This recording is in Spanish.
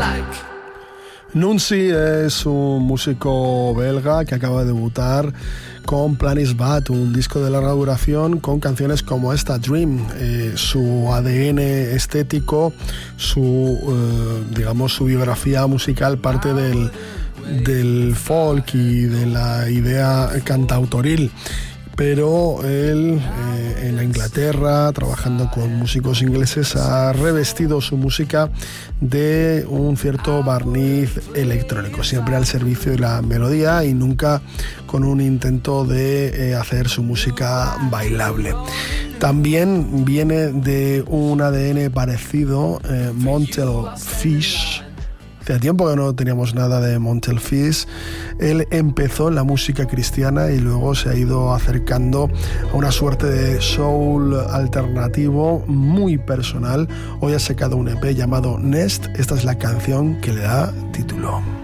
Nunzi es un músico belga que acaba de debutar con Plan is Bad, un disco de larga duración con canciones como esta, Dream. Su ADN estético, su biografía musical parte del folk y de la idea cantautoril. Pero él en Inglaterra, trabajando con músicos ingleses, ha revestido su música de un cierto barniz electrónico, siempre al servicio de la melodía y nunca con un intento de hacer su música bailable. También viene de un ADN parecido, Montell Fish. Hace tiempo que no teníamos nada de Montell Fish. Él empezó en la música cristiana y luego se ha ido acercando a una suerte de soul alternativo muy personal. Hoy ha sacado un EP llamado Nest. Esta es la canción que le da título.